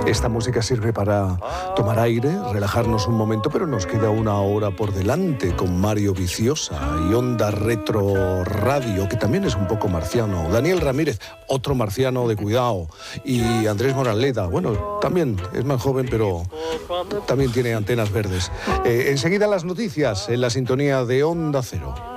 Esta música sirve para tomar aire, relajarnos un momento, pero nos queda una hora por delante con Mario Viciosa y Onda Retro Radio, que también es un poco marciano. Daniel Ramírez, otro marciano de cuidado. Y Andrés Moraleda, bueno, también es más joven, pero también tiene antenas verdes. Enseguida las noticias en la sintonía de Onda Cero.